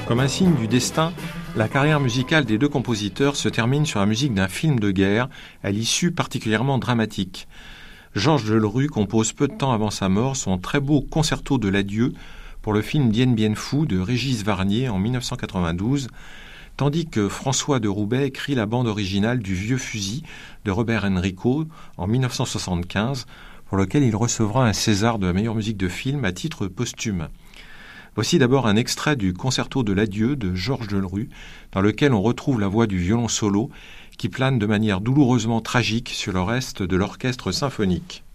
Comme un signe du destin, la carrière musicale des deux compositeurs se termine sur la musique d'un film de guerre, à l'issue particulièrement dramatique. Georges Delerue compose peu de temps avant sa mort son très beau concerto de l'adieu pour le film Dien Bien Phu de Régis Varnier en 1992, tandis que François de Roubaix écrit la bande originale du Vieux Fusil de Robert Enrico en 1975, pour lequel il recevra un César de la meilleure musique de film à titre posthume. Voici d'abord un extrait du concerto de l'adieu de Georges Delerue, dans lequel on retrouve la voix du violon solo qui plane de manière douloureusement tragique sur le reste de l'orchestre symphonique.